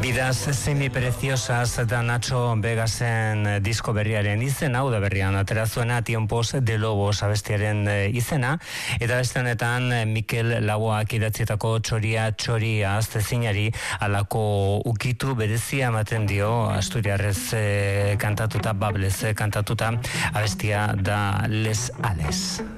Vidas semipreciosas da Nacho Vegasen disko berriaren izena, hau da berrian aterazuena Tiempos de Lobos abestiaren izena, eta beste honetan Mikel Laboak idatzietako txoria aztezinari alako ukitu berezia ematen dio asturiarrez kantatuta, bablez kantatuta abestia da Les Ales.